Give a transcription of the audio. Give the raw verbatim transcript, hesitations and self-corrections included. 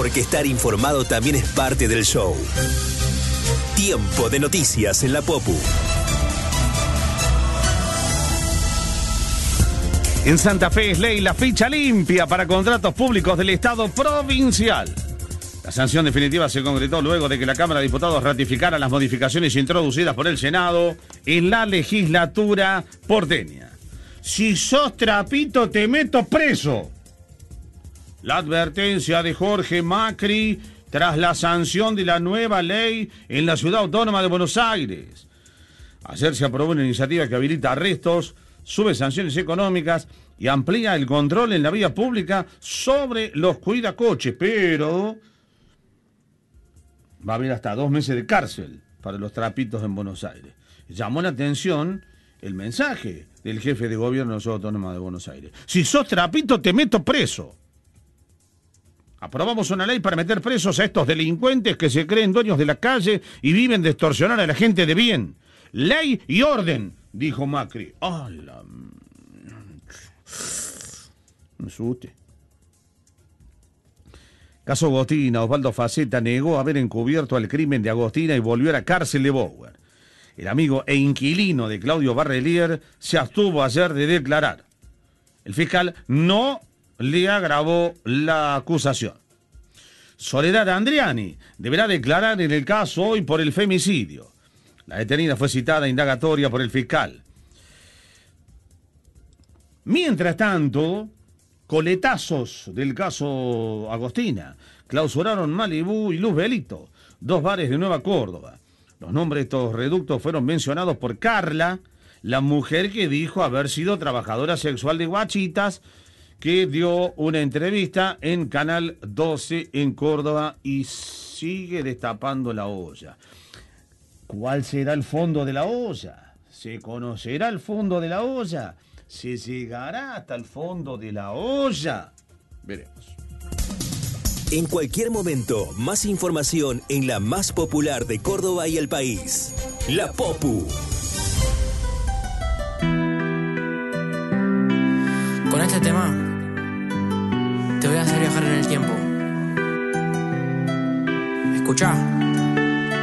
porque estar informado también es parte del show. Tiempo de noticias en la Popu. En Santa Fe es ley la ficha limpia para contratos públicos del Estado provincial. La sanción definitiva se concretó luego de que la Cámara de Diputados ratificara las modificaciones introducidas por el Senado en la legislatura porteña. Si sos trapito, te meto preso. La advertencia de Jorge Macri tras la sanción de la nueva ley en la Ciudad Autónoma de Buenos Aires. Ayer se aprobó una iniciativa que habilita arrestos, sube sanciones económicas y amplía el control en la vía pública sobre los cuidacoches, pero va a haber hasta dos meses de cárcel para los trapitos en Buenos Aires. Llamó la atención el mensaje del jefe de gobierno de la Ciudad Autónoma de Buenos Aires. Si sos trapito, te meto preso. Aprobamos una ley para meter presos a estos delincuentes que se creen dueños de la calle y viven de extorsionar a la gente de bien. Ley y orden, dijo Macri. ¡Ah, la... Me asuste. Caso Agostina, Osvaldo Faceta negó haber encubierto el crimen de Agostina y volvió a la cárcel de Bower. El amigo e inquilino de Claudio Barrelier se abstuvo ayer de declarar. El fiscal no le agravó la acusación. Soledad Andriani deberá declarar en el caso hoy por el femicidio. La detenida fue citada a indagatoria por el fiscal. Mientras tanto, coletazos del caso Agostina clausuraron Malibú y Luz Belito, dos bares de Nueva Córdoba. Los nombres de estos reductos fueron mencionados por Carla, la mujer que dijo haber sido trabajadora sexual de Guachitas, que dio una entrevista en Canal doce en Córdoba y sigue destapando la olla. ¿Cuál será el fondo de la olla? ¿Se conocerá el fondo de la olla? ¿Se llegará hasta el fondo de la olla? Veremos. En cualquier momento, más información en la más popular de Córdoba y el país. La Popu. Con este tema te voy a hacer viajar en el tiempo. Escuchá.